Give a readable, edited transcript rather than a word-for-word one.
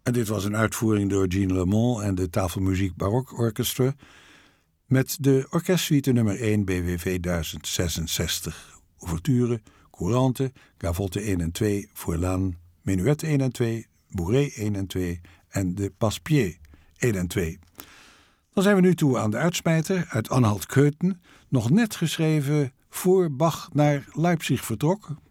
En dit was een uitvoering door Jean Lemond en de Tafelmuziek Barok Orchestra met de orkestsuite nummer 1 BWV 1066. Ouverture, courante, gavotte 1 en 2, Fourlan, menuet 1 en 2, bourrée 1 en 2 en de passepied 1 en 2. Dan zijn we nu toe aan de uitsmijter uit Anhalt-Köthen, nog net geschreven voor Bach naar Leipzig vertrok.